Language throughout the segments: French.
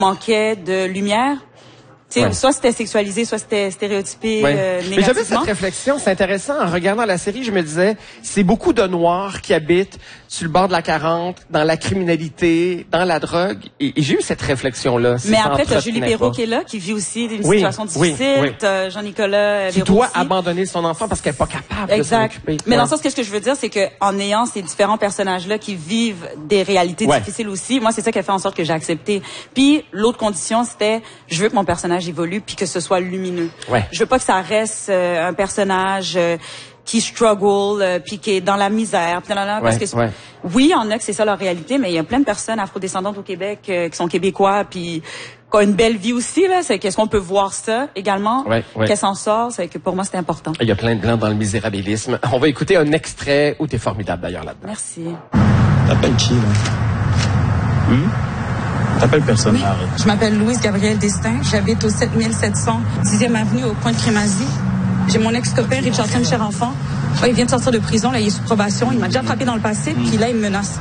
manquait de lumière. Ouais. Soit c'était sexualisé, soit c'était stéréotypé négativement. Mais j'avais cette réflexion, c'est intéressant. En regardant la série, je me disais, c'est beaucoup de Noirs qui habitent sur le bord de la 40, dans la criminalité, dans la drogue. Et j'ai eu cette réflexion-là. Mais après, t'as Julie Perrault qui est là, qui vit aussi une situation difficile. T'as Jean-Nicolas qui doit abandonner son enfant parce qu'elle n'est pas capable de s'en occuper. Mais dans le sens, ce que je veux dire, c'est que en ayant ces différents personnages-là qui vivent des réalités difficiles aussi, moi, c'est ça qui a fait en sorte que j'ai accepté. Puis l'autre condition, c'était, je veux que mon personnage évolue puis que ce soit lumineux. Je veux pas que ça reste un personnage qui struggle puis qui est dans la misère. Parce que oui, il y en a que c'est ça leur réalité, mais il y a plein de personnes afrodescendantes au Québec qui sont québécois puis qui ont une belle vie aussi là. C'est qu'est-ce qu'on peut voir ça également, qu'elle s'en sort. C'est que pour moi c'était important. Il y a plein de blancs dans le misérabilisme. On va écouter un extrait où t'es formidable d'ailleurs là-dedans. Merci. T'appelles qui là? T'appelles personne. Oui, je m'appelle Louise Gabrielle Destin. J'habite au 7700 10e avenue au coin de Crémazie. J'ai mon ex-copain Richardson Cher-Enfant. Il vient de sortir de prison, là, il est sous probation. Il m'a déjà attrapé dans le passé, puis là, il me menace.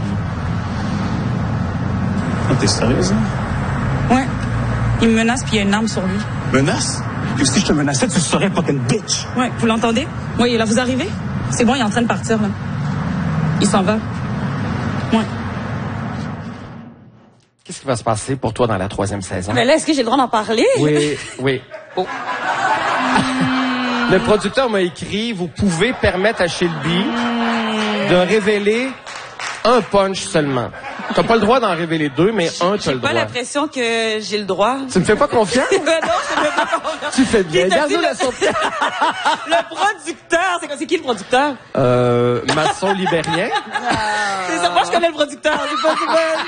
Ah, t'es sérieuse? Ouais. Il me menace, puis il y a une arme sur lui. Menace? Et si je te menaçais, tu serais fucking bitch. Ouais, vous l'entendez? Oui, là, vous arrivez? C'est bon, il est en train de partir, là. Il s'en va. Ouais. Qu'est-ce qui va se passer pour toi dans la 3e saison? Mais là, est-ce que j'ai le droit d'en parler? Oui. Oh. Le producteur m'a écrit, vous pouvez permettre à Shelby de révéler un punch seulement. T'as pas le droit d'en révéler 2, mais un, t'as le droit. J'ai pas l'impression que j'ai le droit. Tu me fais pas confiance? Non, je me fais pas confiance. Tu fais bien. Le producteur, c'est qui le producteur? Masson Libérien. C'est ça, moi je connais le producteur. C'est pas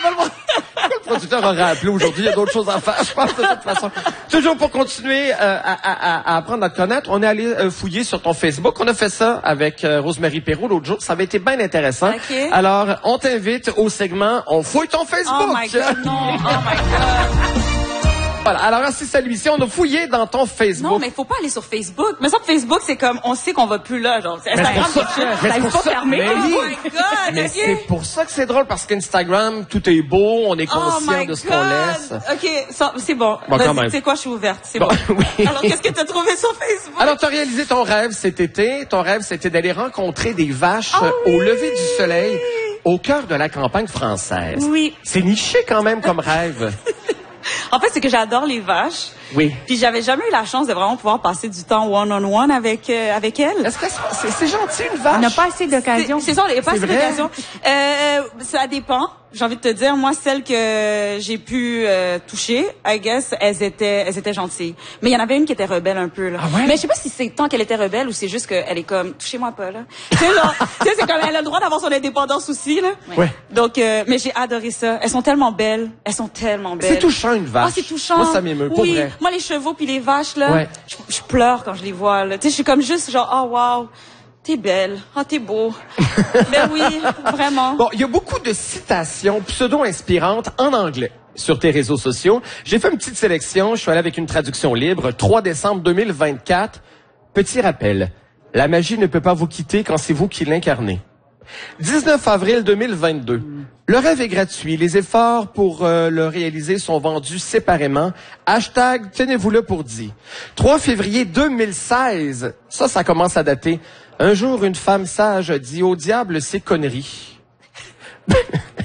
le producteur aurait appelé aujourd'hui, il y a d'autres choses à faire, je pense, de toute façon. Toujours pour continuer à apprendre à te connaître, on est allé fouiller sur ton Facebook. On a fait ça avec Rosemary Perrault l'autre jour. Ça avait été bien intéressant. Okay. Alors, on t'invite au segment On fouille ton Facebook. Oh my God, non. Oh my God. Voilà. Alors, assiste à l'émission, on a fouillé dans ton Facebook. Non, mais il faut pas aller sur Facebook. Mais ça, Facebook, c'est comme, on sait qu'on va plus là, genre. Instagram, c'est pas fermé. Oh my God! Mais c'est pour ça que c'est drôle, parce qu'Instagram, tout est beau, on est conscient de ce qu'on laisse. OK, c'est bon. Tu sais quoi, je suis ouverte. C'est bon. Oui. Alors, qu'est-ce que tu as trouvé sur Facebook? Alors, tu as réalisé ton rêve cet été. Ton rêve, c'était d'aller rencontrer des vaches au lever du soleil, au cœur de la campagne française. Oui. C'est niché quand même comme rêve. En fait, c'est que j'adore les vaches. Oui. Puis j'avais jamais eu la chance de vraiment pouvoir passer du temps one-on-one avec elles. Est-ce que c'est gentil, une vache? On n'a pas assez d'occasion. C'est ça, on n'a pas assez d'occasion. Ça dépend. J'ai envie de te dire, moi, celles que j'ai pu toucher, I guess, elles étaient gentilles. Mais il y en avait une qui était rebelle un peu, là. Ah ouais? Mais je sais pas si c'est tant qu'elle était rebelle ou c'est juste qu'elle est comme, touchez-moi pas, là. Tu sais, genre, c'est comme, elle a le droit d'avoir son indépendance aussi, là. Ouais. Donc, mais j'ai adoré ça. Elles sont tellement belles. C'est touchant, une vache. Ah, c'est touchant. Moi, ça m'émeut, pour vrai. Moi, les chevaux puis les vaches, là, je pleure quand je les vois, là. Tu sais, je suis comme juste genre, oh, wow. T'es belle. Ah, t'es beau. Ben oui, vraiment. Bon, il y a beaucoup de citations pseudo-inspirantes en anglais sur tes réseaux sociaux. J'ai fait une petite sélection. Je suis allé avec une traduction libre. 3 décembre 2024. Petit rappel. La magie ne peut pas vous quitter quand c'est vous qui l'incarnez. 19 avril 2022. Le rêve est gratuit. Les efforts pour le réaliser sont vendus séparément. Hashtag, tenez-vous-le pour dit. 3 février 2016. Ça commence à dater. Un jour, une femme sage dit au diable ses conneries. Je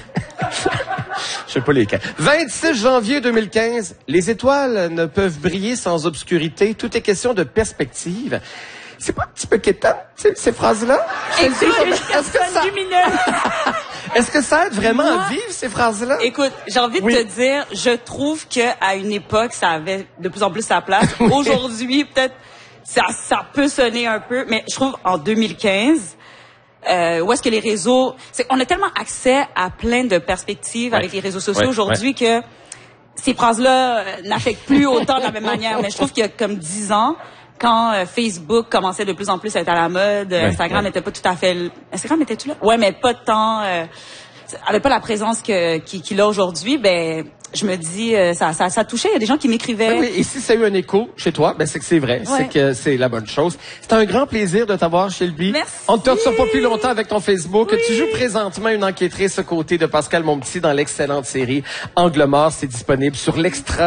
sais pas lesquels. 26 janvier 2015. Les étoiles ne peuvent briller sans obscurité. Tout est question de perspective. C'est pas un petit peu quétant, ces phrases-là? Est-ce que ça aide vraiment à vivre, ces phrases-là? Écoute, j'ai envie de te dire, je trouve qu'à une époque, ça avait de plus en plus sa place. Aujourd'hui, peut-être, ça peut sonner un peu, mais je trouve en 2015, où est-ce que les réseaux... on a tellement accès à plein de perspectives avec les réseaux sociaux aujourd'hui que ces phrases-là n'affectent plus autant de la même manière. Mais je trouve qu'il y a comme 10 ans, quand Facebook commençait de plus en plus à être à la mode, Instagram n'était pas tout à fait... Instagram était-tu là? Ouais, mais pas de temps... avait pas la présence qu'il a aujourd'hui, ben je me dis, ça touchait. Il y a des gens qui m'écrivaient. Oui, et si ça a eu un écho chez toi, ben c'est que c'est vrai, c'est que c'est la bonne chose. C'est un grand plaisir de t'avoir chez lui. Merci. On ne te retrouve pas plus longtemps avec ton Facebook. Tu joues présentement une enquêtrice aux côtés de Pascal Monpetit dans l'excellente série Angle mort. C'est disponible sur l'Extra.